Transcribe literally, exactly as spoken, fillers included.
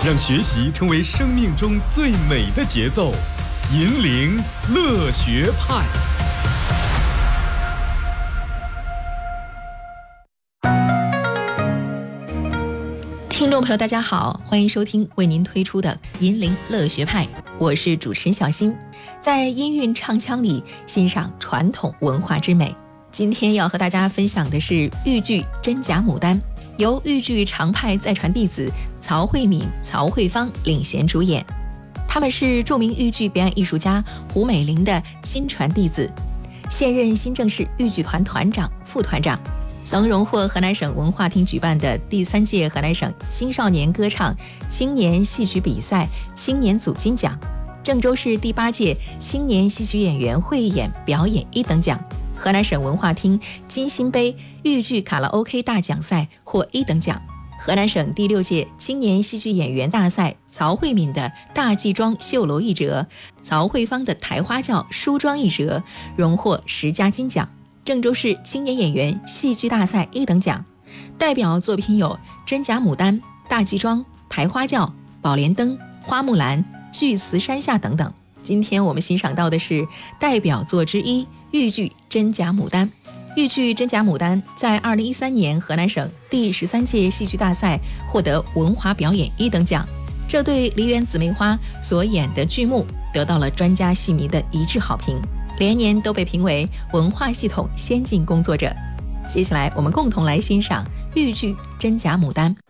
让学习成为生命中最美的节奏。银铃乐学派。 听众朋友大家好，欢迎收听为您推出的银铃乐学派，我是主持人小新。在音韵唱腔里欣赏传统文化之美。今天要和大家分享的是豫剧真假牡丹，由豫剧常派再传弟子曹慧敏、曹慧芳领衔主演。他们是著名豫剧表演艺术家胡美玲的亲传弟子，现任新郑市豫剧团团长、副团长，曾荣获河南省文化厅举办的第三届河南省青少年歌唱青年戏曲比赛青年组金奖，郑州市第八届青年戏曲演员汇演表演一等奖，河南省文化厅金星杯豫剧卡拉 OK 大奖赛获一等奖，河南省第六届青年戏剧演员大赛曹慧敏的大祭庄绣楼一折，曹慧芳的抬花轿梳妆一折荣获十佳金奖，郑州市青年演员戏剧大赛一等奖。代表作品有真假牡丹、大祭庄、抬花轿、宝莲灯、花木兰、巨慈山下等等。今天我们欣赏到的是代表作之一豫剧真假牡丹。豫剧真假牡丹在二零一三年河南省第十三届戏剧大赛获得文华表演一等奖，这对梨园姊妹花所演的剧目得到了专家戏迷的一致好评，连年都被评为文化系统先进工作者。接下来我们共同来欣赏豫剧真假牡丹。